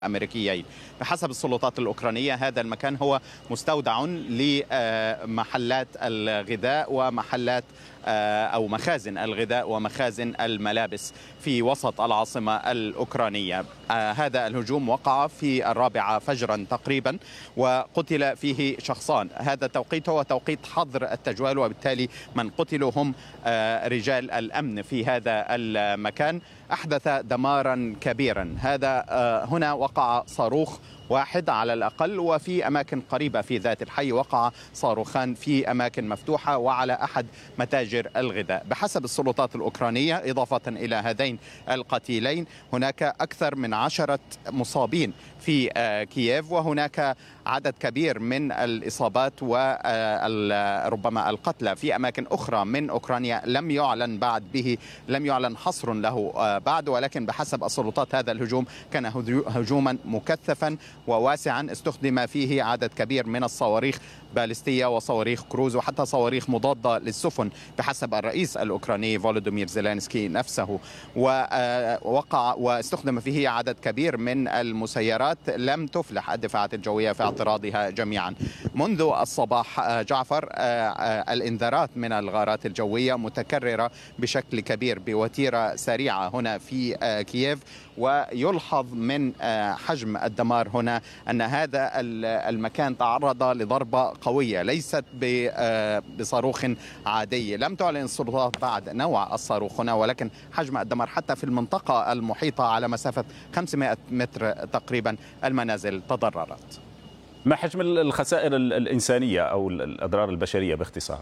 أمريكيين. بحسب السلطات الأوكرانية هذا المكان هو مستودع لمحلات الغذاء ومحلات أو مخازن الغذاء ومخازن الملابس في وسط العاصمة الأوكرانية. هذا الهجوم وقع في 4 فجرا تقريبا وقتل فيه شخصان. هذا التوقيت هو توقيت حظر التجوال، وبالتالي من قتلوا هم رجال الأمن في هذا المكان. أحدث دمارا كبيرا. هنا وقع صاروخ واحد على الأقل، وفي أماكن قريبة في ذات الحي وقع صاروخان في أماكن مفتوحة وعلى أحد متاجر الغذاء. بحسب السلطات الأوكرانية إضافة إلى هذين القتيلين هناك أكثر من 10 مصابين في كييف، وهناك عدد كبير من الإصابات وربما القتلى في أماكن أخرى من أوكرانيا لم يعلن حصر له بعد، ولكن بحسب السلطات هذا الهجوم كان هجوما مكثفا وواسعا استخدم فيه عدد كبير من الصواريخ باليستية وصواريخ كروز وحتى صواريخ مضادة للسفن بحسب الرئيس الأوكراني فولودومير زيلينسكي نفسه. ووقع واستخدم فيه عدد كبير من المسيرات لم تفلح الدفاعات الجوية في اعتراضها جميعا. منذ الصباح جعفر الإنذارات من الغارات الجوية متكررة بشكل كبير بوتيرة سريعة هنا في كييف، ويلحظ من حجم الدمار هنا أن هذا المكان تعرض لضربة قوية ليست بصاروخ عادي. لم تعلن السلطات بعد نوع الصاروخ هنا، ولكن حجم الدمار حتى في المنطقة المحيطة على مسافة 500 متر تقريبا المنازل تضررت. ما حجم الخسائر الإنسانية أو الأضرار البشرية باختصار؟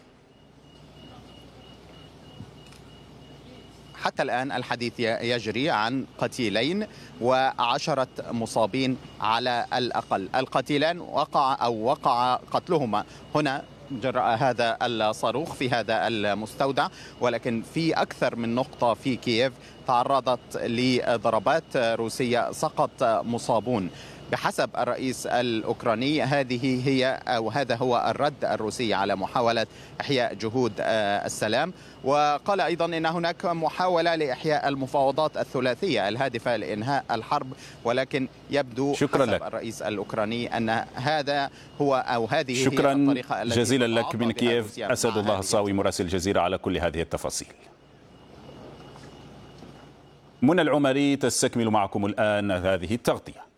حتى الآن الحديث يجري عن قتيلين و10 مصابين على الأقل. القتيلان وقع قتلهما هنا جراء هذا الصاروخ في هذا المستودع، ولكن في أكثر من نقطة في كييف تعرضت لضربات روسية سقط مصابون. بحسب الرئيس الأوكراني هذا هو الرد الروسي على محاولة إحياء جهود السلام، وقال أيضا أن هناك محاولة لإحياء المفاوضات الثلاثية الهادفة لإنهاء الحرب، ولكن يبدو شكرا حسب لك الرئيس الأوكراني أن هذه هي شكرا الطريقة التي جزيلا لك من كييف أسد الله الصاوي مراسل الجزيرة على كل هذه التفاصيل. منى العمري تستكمل معكم الآن هذه التغطية.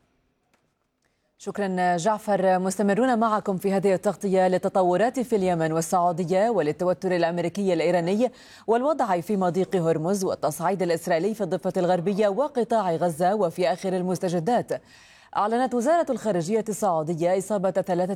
شكرا جعفر. مستمرون معكم في هذه التغطية للتطورات في اليمن والسعودية وللتوتر الأمريكي الإيراني والوضع في مضيق هرمز والتصعيد الإسرائيلي في الضفة الغربية وقطاع غزة وفي آخر المستجدات. أعلنت وزارة الخارجية السعودية إصابة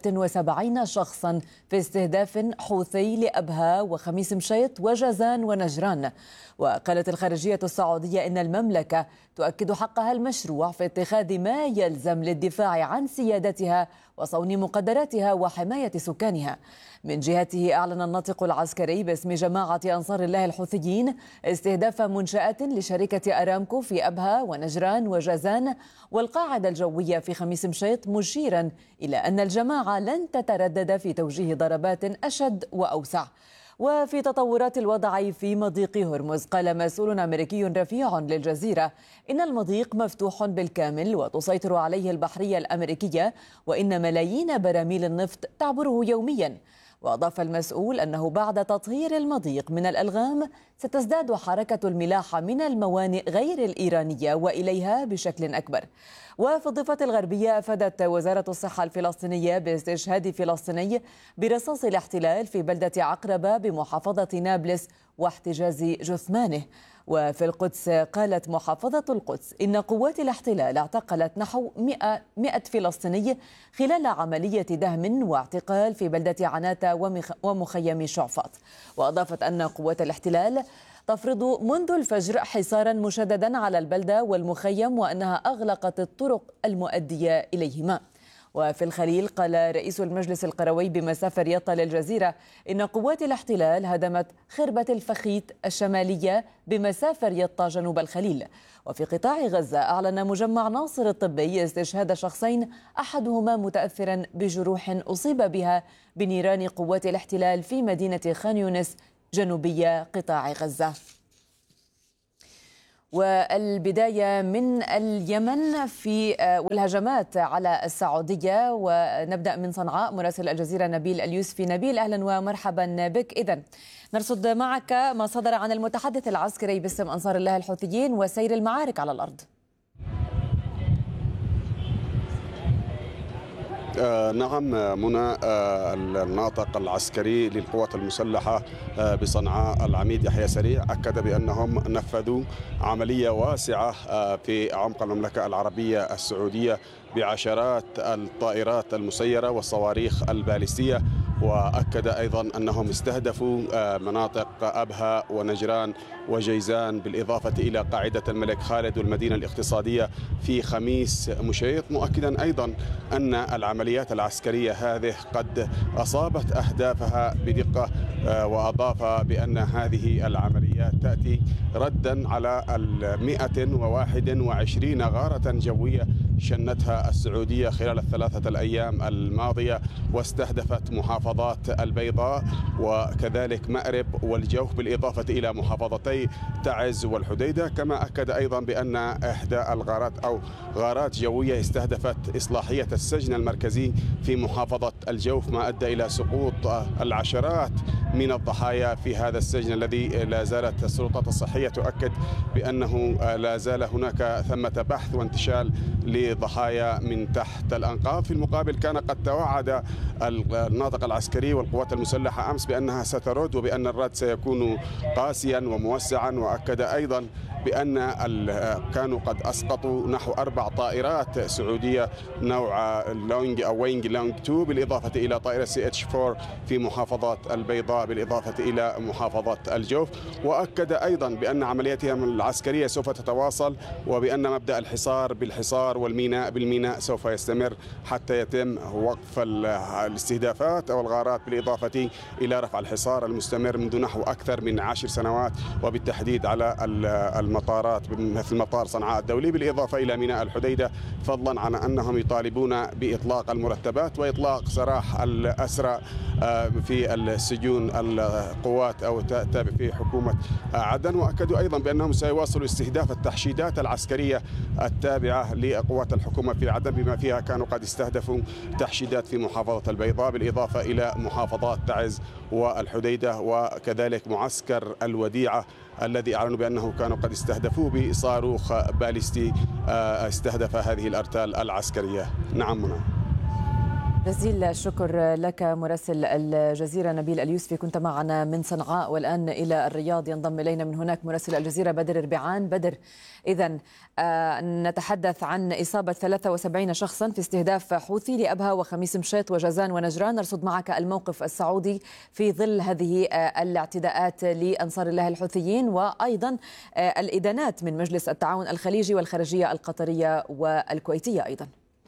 73 شخصا في استهداف حوثي لأبها وخميس مشيط وجازان ونجران. وقالت الخارجية السعودية إن المملكة تؤكد حقها المشروع في اتخاذ ما يلزم للدفاع عن سيادتها وصون مقدراتها وحماية سكانها. من جهته أعلن الناطق العسكري باسم جماعة أنصار الله الحوثيين استهداف منشآت لشركة أرامكو في أبها ونجران وجازان والقاعدة الجوية في خميس مشيط، مشيرا إلى أن الجماعة لن تتردد في توجيه ضربات أشد وأوسع. وفي تطورات الوضع في مضيق هرمز قال مسؤول أمريكي رفيع للجزيرة إن المضيق مفتوح بالكامل وتسيطر عليه البحرية الأمريكية وإن ملايين براميل النفط تعبره يوميا. وأضاف المسؤول أنه بعد تطهير المضيق من الألغام ستزداد حركة الملاحة من الموانئ غير الإيرانية وإليها بشكل أكبر. وفي الضفة الغربية أفادت وزارة الصحة الفلسطينية باستشهاد فلسطيني برصاص الاحتلال في بلدة عقربة بمحافظة نابلس واحتجاز جثمانه. وفي القدس قالت محافظة القدس إن قوات الاحتلال اعتقلت نحو 100 فلسطيني خلال عملية دهم واعتقال في بلدة عناتة ومخيم شعفاط. وأضافت أن قوات الاحتلال تفرض منذ الفجر حصارا مشددا على البلدة والمخيم وأنها أغلقت الطرق المؤدية إليهما. وفي الخليل قال رئيس المجلس القروي بمسافة رياض للجزيرة إن قوات الاحتلال هدمت خربة الفخيت الشمالية بمسافة رياض جنوب الخليل. وفي قطاع غزة أعلن مجمع ناصر الطبي استشهاد شخصين أحدهما متأثرا بجروح أصيب بها بنيران قوات الاحتلال في مدينة خان يونس جنوبية قطاع غزة. والبداية من اليمن في والهجمات على السعودية، ونبدأ من صنعاء. مراسل الجزيرة نبيل اليوسفي. نبيل، أهلا ومرحبا بك. إذن نرصد معك ما صدر عن المتحدث العسكري باسم أنصار الله الحوثيين وسير المعارك على الأرض. نعم منى، الناطق العسكري للقوات المسلحة بصنعاء العميد يحيى سريع أكد بأنهم نفذوا عملية واسعة في عمق المملكة العربية السعودية بعشرات الطائرات المسيرة والصواريخ البالستية، وأكد أيضا أنهم استهدفوا مناطق أبها ونجران وجيزان، بالإضافة إلى قاعدة الملك خالد والمدينة الاقتصادية في خميس مشيط، مؤكدا أيضا أن العمليات العسكرية هذه قد أصابت أهدافها بدقة، وأضاف بأن هذه العمليات تأتي ردا على 121 غارة جوية شنتها السعودية خلال الثلاثة الأيام الماضية، واستهدفت محافظات البيضاء وكذلك مأرب والجوف، بالإضافة إلى محافظتي تعز والحديدة. كما أكد أيضا بأن إحدى الغارات أو غارات جوية استهدفت إصلاحية السجن المركزي في محافظة الجوف، ما أدى إلى سقوط العشرات من الضحايا في هذا السجن الذي لا زالت السلطات الصحية تؤكد بأنه لا زال هناك ثمة بحث وانتشال لضحايا من تحت الأنقاض. في المقابل كان قد توعد الناطق العسكري والقوات المسلحة أمس بأنها سترد وبأن الرد سيكون قاسيا وموسعا، وأكد أيضا بأن كانوا قد أسقطوا نحو 4 طائرات سعودية نوع لونج أو وينج لونج 2، بالإضافة إلى طائرة CH-4 في محافظة البيضاء، بالإضافة إلى محافظة الجوف. وأكد أيضا بأن عملياتهم العسكرية سوف تتواصل، وبأن مبدأ الحصار بالحصار والميناء بالميناء سوف يستمر حتى يتم وقف الاستهدافات أو الغارات، بالإضافة إلى رفع الحصار المستمر منذ نحو أكثر من 10 سنوات، وبالتحديد على المطارات مثل مطار صنعاء الدولي، بالإضافة إلى ميناء الحديدة، فضلا عن أنهم يطالبون بإطلاق المرتبات وإطلاق سراح الأسرى في السجون القوات أو تابع في حكومة عدن. وأكدوا أيضا بأنهم سيواصلوا استهداف التحشيدات العسكرية التابعة لقوات الحكومة في عدن، بما فيها كانوا قد استهدفوا تحشيدات في محافظة البيضاء، بالإضافة إلى محافظات تعز والحديدة، وكذلك معسكر الوديعة الذي أعلنوا بأنه كانوا قد استهدفوه بصاروخ باليستي استهدف هذه الأرتال العسكرية. نعم منى. جزيل الشكر لك مراسل الجزيرة نبيل اليوسفي، كنت معنا من صنعاء. والآن إلى الرياض ينضم إلينا من هناك مراسل الجزيرة بدر ربيعان. بدر، إذن نتحدث عن إصابة 73 شخصا في استهداف حوثي لأبها وخميس مشيط وجازان ونجران. نرصد معك الموقف السعودي في ظل هذه الاعتداءات لأنصار الله الحوثيين، وأيضا الإدانات من مجلس التعاون الخليجي والخارجية القطرية والكويتية أيضا.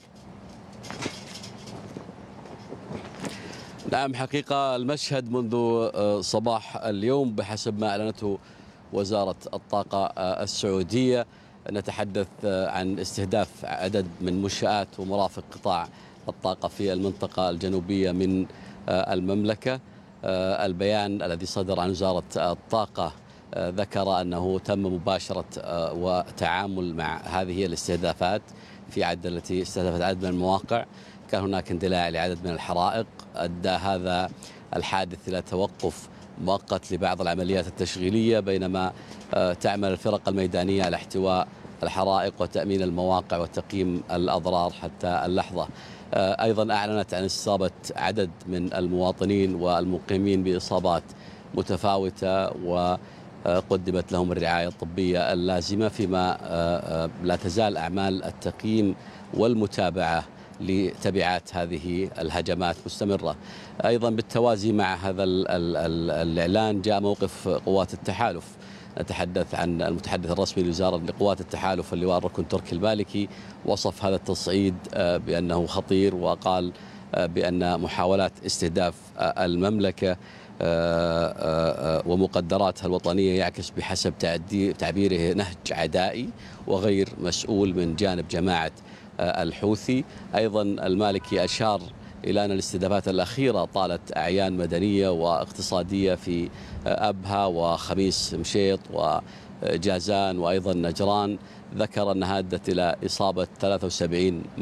نعم، حقيقة المشهد منذ صباح اليوم بحسب ما أعلنته وزارة الطاقة السعودية، نتحدث عن استهداف عدد من منشآت ومرافق قطاع الطاقة في المنطقة الجنوبية من المملكة. البيان الذي صدر عن وزارة الطاقة ذكر أنه تم مباشرة وتعامل مع هذه الاستهدافات في عدد التي استهدفت عدد من المواقع. كان هناك اندلاع لعدد من الحرائق، أدى هذا الحادث إلى توقف مؤقت لبعض العمليات التشغيلية، بينما تعمل الفرق الميدانية على احتواء الحرائق وتأمين المواقع وتقييم الأضرار حتى اللحظة. أيضا أعلنت عن إصابة عدد من المواطنين والمقيمين بإصابات متفاوتة، وقدمت لهم الرعاية الطبية اللازمة، فيما لا تزال أعمال التقييم والمتابعة لتبعات هذه الهجمات مستمرة. أيضا بالتوازي مع هذا الإعلان جاء موقف قوات التحالف. نتحدث عن المتحدث الرسمي لوزارة قوات التحالف اللواء الركن تركي المالكي، وصف هذا التصعيد بأنه خطير، وقال بأن محاولات استهداف المملكة ومقدراتها الوطنية يعكس بحسب تعبيره نهج عدائي وغير مسؤول من جانب جماعة الحوثي. أيضا المالكي أشار إلى أن الاستهدافات الأخيرة طالت أعيان مدنية واقتصادية في أبها وخميس مشيط جازان وأيضا نجران، ذكر أنها أدت إلى إصابة 73